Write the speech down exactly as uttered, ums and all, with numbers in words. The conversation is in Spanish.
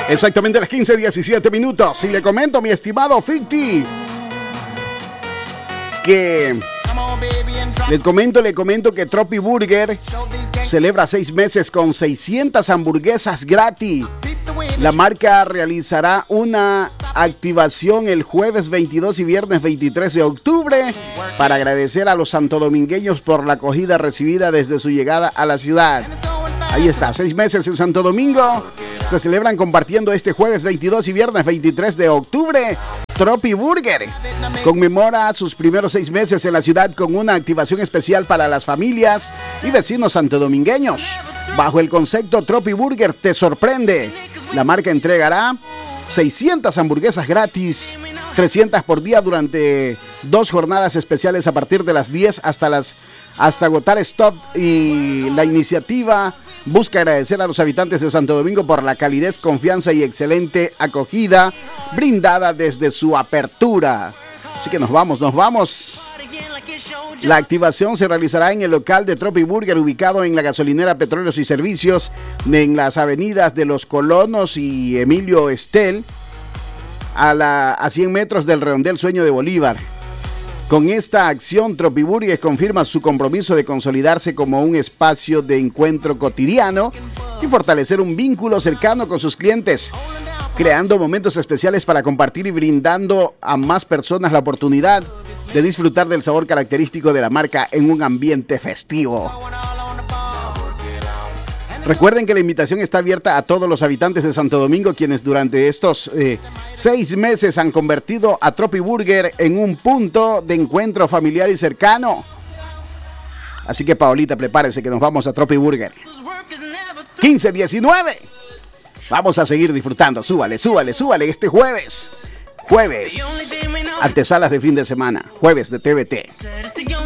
Exactamente a las quince diecisiete minutos. Y le comento, mi estimado Ficti, que le comento, le comento que Tropi Burger celebra seis meses con seiscientas hamburguesas gratis. La marca realizará una activación el jueves veintidós y viernes veintitrés de octubre para agradecer a los santodomingueños por la acogida recibida desde su llegada a la ciudad. Ahí está, seis meses en Santo Domingo. Se celebran compartiendo este jueves veintidós y viernes veintitrés de octubre. Tropi Burger conmemora sus primeros seis meses en la ciudad con una activación especial para las familias y vecinos santodomingueños. Bajo el concepto Tropi Burger te sorprende, la marca entregará seiscientas hamburguesas gratis, trescientas por día durante dos jornadas especiales a partir de las diez hasta las hasta agotar stock. Y la iniciativa busca agradecer a los habitantes de Santo Domingo por la calidez, confianza y excelente acogida brindada desde su apertura. Así que nos vamos, nos vamos. La activación se realizará en el local de Tropi Burger, ubicado en la gasolinera Petróleos y Servicios, en las avenidas de Los Colonos y Emilio Estel, a, la, a cien metros del redondel Sueño de Bolívar. Con esta acción, Tropi Burger confirma su compromiso de consolidarse como un espacio de encuentro cotidiano y fortalecer un vínculo cercano con sus clientes, creando momentos especiales para compartir y brindando a más personas la oportunidad de disfrutar del sabor característico de la marca en un ambiente festivo. Recuerden que la invitación está abierta a todos los habitantes de Santo Domingo, quienes durante estos eh, seis meses han convertido a Tropi Burger en un punto de encuentro familiar y cercano. Así que, Paolita, prepárese que nos vamos a Tropi Burger. quince diecinueve. Vamos a seguir disfrutando. Súbale, súbale, súbale este jueves. Jueves. Antesalas de fin de semana. Jueves de T V T.